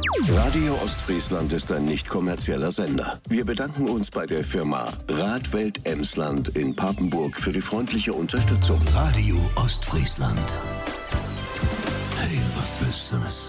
Radio Ostfriesland ist ein nicht kommerzieller Sender. Wir bedanken uns bei der Firma Radwelt Emsland in Papenburg für die freundliche Unterstützung. Radio Ostfriesland. Hey, was Besseres.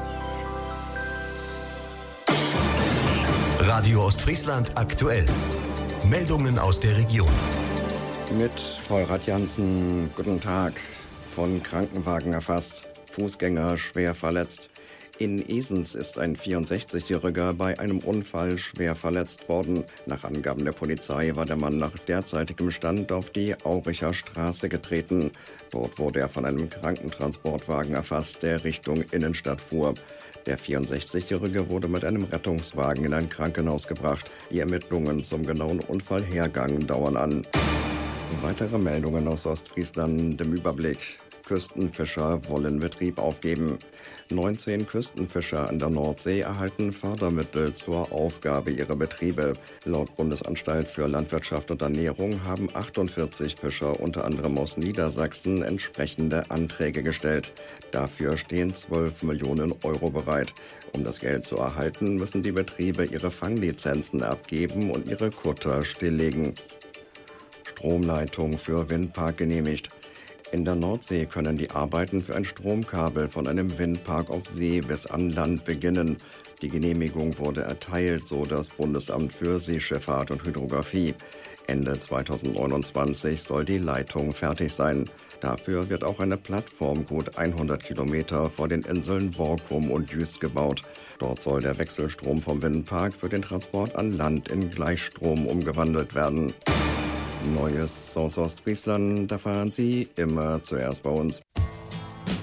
Radio Ostfriesland aktuell. Meldungen aus der Region. Mit Vollrad Jansen, guten Tag. Von Krankenwagen erfasst. Fußgänger schwer verletzt. In Esens ist ein 64-Jähriger bei einem Unfall schwer verletzt worden. Nach Angaben der Polizei war der Mann nach derzeitigem Stand auf die Auricher Straße getreten. Dort wurde er von einem Krankentransportwagen erfasst, der Richtung Innenstadt fuhr. Der 64-Jährige wurde mit einem Rettungswagen in ein Krankenhaus gebracht. Die Ermittlungen zum genauen Unfallhergang dauern an. Weitere Meldungen aus Ostfriesland im Überblick. Küstenfischer wollen Betrieb aufgeben. 19 Küstenfischer an der Nordsee erhalten Fördermittel zur Aufgabe ihrer Betriebe. Laut Bundesanstalt für Landwirtschaft und Ernährung haben 48 Fischer, unter anderem aus Niedersachsen, entsprechende Anträge gestellt. Dafür stehen 12 Millionen Euro bereit. Um das Geld zu erhalten, müssen die Betriebe ihre Fanglizenzen abgeben und ihre Kutter stilllegen. Stromleitung für Windpark genehmigt. In der Nordsee können die Arbeiten für ein Stromkabel von einem Windpark auf See bis an Land beginnen. Die Genehmigung wurde erteilt, so das Bundesamt für Seeschifffahrt und Hydrographie. Ende 2029 soll die Leitung fertig sein. Dafür wird auch eine Plattform gut 100 Kilometer vor den Inseln Borkum und Jüst gebaut. Dort soll der Wechselstrom vom Windpark für den Transport an Land in Gleichstrom umgewandelt werden. Neues aus Ostfriesland erfahren Sie immer zuerst bei uns.